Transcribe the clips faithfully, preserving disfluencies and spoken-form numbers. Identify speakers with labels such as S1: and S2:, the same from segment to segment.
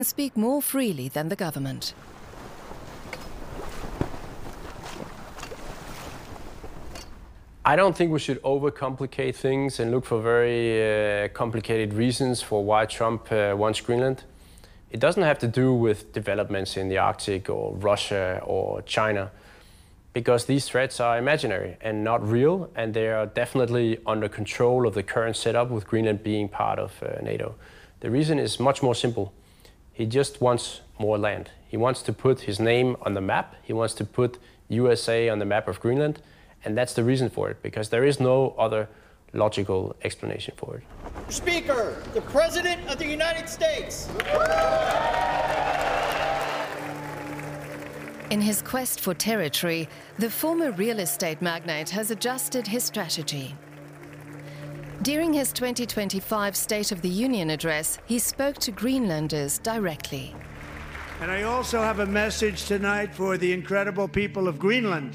S1: speak more freely than the government.
S2: I don't think we should overcomplicate things and look for very uh, complicated reasons for why Trump uh, wants Greenland. It doesn't have to do with developments in the Arctic or Russia or China, because these threats are imaginary and not real, and they are definitely under control of the current setup with Greenland being part of uh, NATO. The reason is much more simple. He just wants more land. He wants to put his name on the map. He wants to put U S A on the map of Greenland. And that's the reason for it, because there is no other logical explanation for it.
S3: Speaker, the President of the United States.
S1: In his quest for territory, the former real estate magnate has adjusted his strategy. During his twenty twenty-five State of the Union address, he spoke to Greenlanders directly.
S4: And I also have a message tonight for the incredible people of Greenland.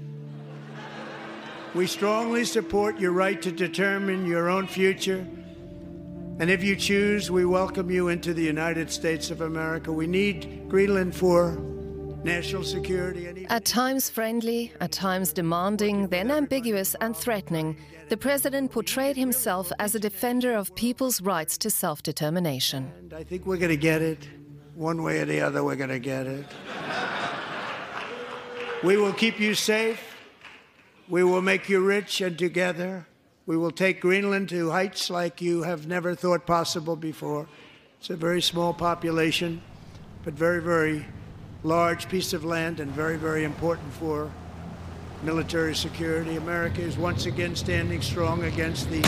S4: We strongly support your right to determine your own future. And if you choose, we welcome you into the United States of America. We need Greenland for national security. And
S1: at times friendly, at times demanding, then ambiguous and threatening, the president portrayed himself as a defender of people's rights to self-determination.
S4: And I think we're going to get it. One way or the other, we're going to get it. We will keep you safe. We will make you rich, and together we will take Greenland to heights like you have never thought possible before. It's a very small population, but very, very large piece of land and very, very important for military security. America is once again standing strong against the...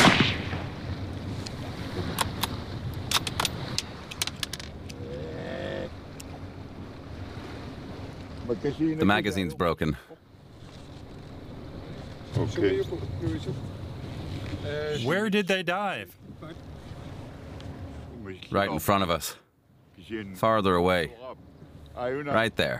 S5: The magazine's broken.
S6: Okay.
S7: Where did they dive?
S5: Right in front of us. Farther away. Right there.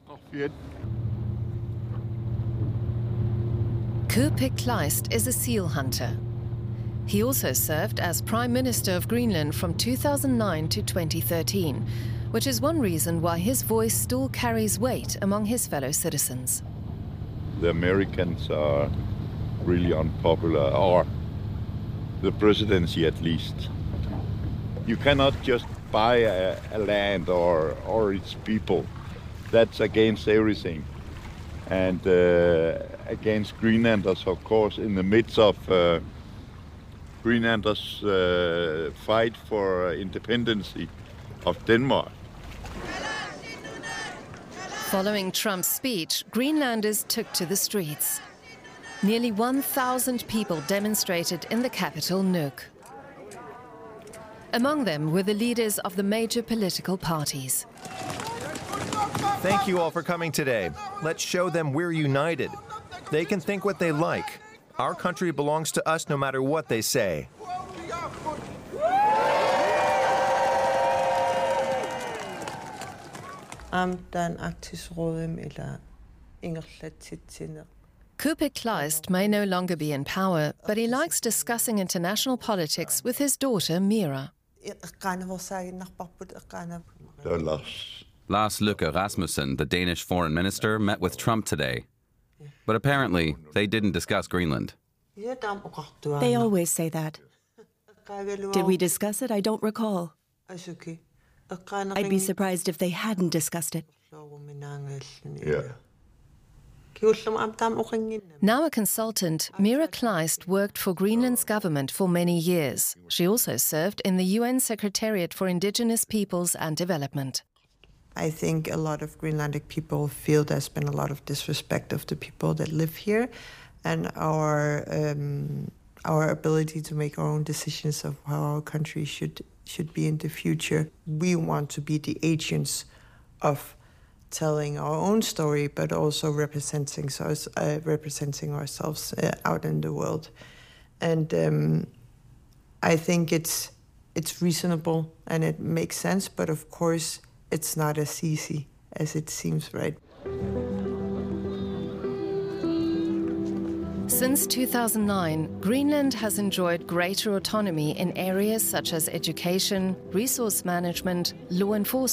S1: Kuupik Kleist is a seal hunter. He also served as Prime Minister of Greenland from two thousand nine to twenty thirteen, which is one reason why his voice still carries weight among his fellow citizens.
S6: The Americans are really unpopular, or the presidency at least. You cannot just buy a, a land or, or its people. That's against everything. And uh, against Greenlanders, of course, in the midst of uh, Greenlanders' uh, fight for independence of Denmark.
S1: Following Trump's speech, Greenlanders took to the streets. Nearly one thousand people demonstrated in the capital, Nuuk. Among them were the leaders of the major political parties.
S8: Thank you all for coming today. Let's show them we're united. They can think what they like. Our country belongs to us no matter what they say.
S1: Kuupik Kleist may no longer be in power, but he likes discussing international politics with his daughter, Mira.
S5: Lars Løkke Rasmussen, the Danish foreign minister, met with Trump today. But apparently, they didn't discuss Greenland.
S9: They always say that. Did we discuss it? I don't recall. I'd be surprised if they hadn't discussed it.
S6: Yeah.
S1: Now a consultant, Mira Kleist worked for Greenland's government for many years. She also served in the U N Secretariat for Indigenous Peoples and Development.
S10: I think a lot of Greenlandic people feel there's been a lot of disrespect of the people that live here, and our um, our ability to make our own decisions of how our country should should be in the future. We want to be the agents of telling our own story, but also representing us, uh, representing ourselves uh, out in the world. And um, I think it's it's reasonable and it makes sense, but of course it's not as easy as it seems, right?
S1: Since two thousand nine, Greenland has enjoyed greater autonomy in areas such as education, resource management, law enforcement,